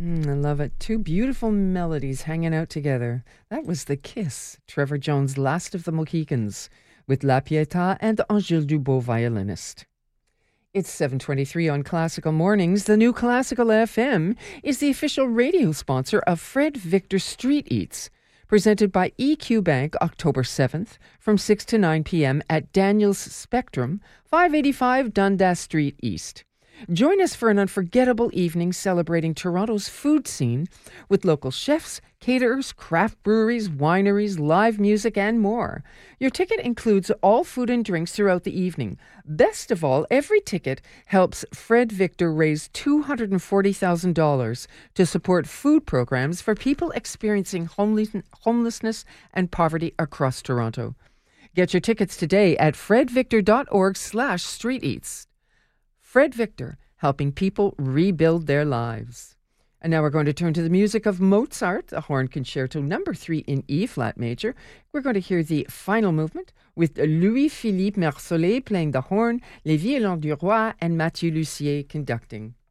I love it. Two beautiful melodies hanging out together. That was The Kiss, Trevor Jones' Last of the Mohicans, with La Pietà and Angèle Dubot, violinist. It's 7:23 on Classical Mornings. The new Classical FM is the official radio sponsor of Fred Victor Street Eats, presented by EQ Bank October 7th from 6 to 9 p.m. at Daniels Spectrum, 585 Dundas Street East. Join us for an unforgettable evening celebrating Toronto's food scene with local chefs, caterers, craft breweries, wineries, live music, and more. Your ticket includes all food and drinks throughout the evening. Best of all, every ticket helps Fred Victor raise $240,000 to support food programs for people experiencing homelessness and poverty across Toronto. Get your tickets today at fredvictor.org/streeteats. Fred Victor, helping people rebuild their lives. And now we're going to turn to the music of Mozart, the Horn Concerto No. 3 in E-flat major. We're going to hear the final movement with Louis-Philippe Mersollet playing the horn, Les Violons du Roi, and Mathieu Lussier conducting.